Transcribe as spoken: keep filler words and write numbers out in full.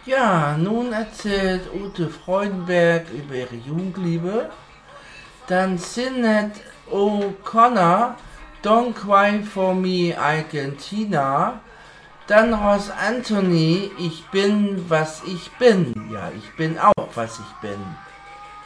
Ja, nun erzählt Ute Freudenberg über ihre Jugendliebe. Dann sinnet O'Connor Don't Cry for Me Argentina. Dann Ross Anthony Ich bin, was ich bin. Ja, ich bin auch, was ich bin.